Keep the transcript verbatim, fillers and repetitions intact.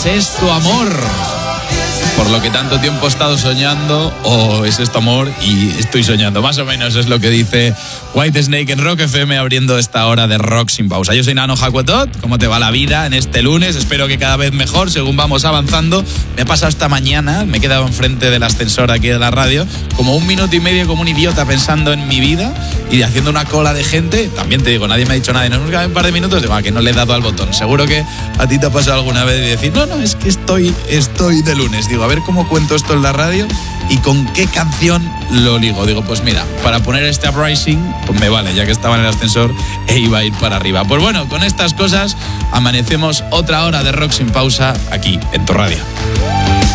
es esto amor? Por lo que tanto tiempo he estado soñando, o es esto amor y estoy soñando. Más o menos es lo que dice White Snake en Rock F M abriendo esta hora de Rock sin pausa. Yo soy Nano Jacotot. ¿Cómo te va la vida en este lunes? Espero que cada vez mejor según vamos avanzando. Me he pasado esta mañana, me he quedado enfrente del ascensor aquí de la radio, como un minuto y medio como un idiota pensando en mi vida y haciendo una cola de gente. También te digo, nadie me ha dicho nada y nos hemos quedado un par de minutos. Digo, ah, que no le he dado al botón. Seguro que a ti te ha pasado alguna vez de decir, no, no, es que estoy, estoy de lunes. Digo, a ver cómo cuento esto en la radio y con qué canción lo ligo. Digo, pues mira, para poner este Uprising, pues me vale, ya que estaba en el ascensor e iba a ir para arriba. Pues bueno, con estas cosas amanecemos otra hora de Rock sin pausa aquí en tu radio.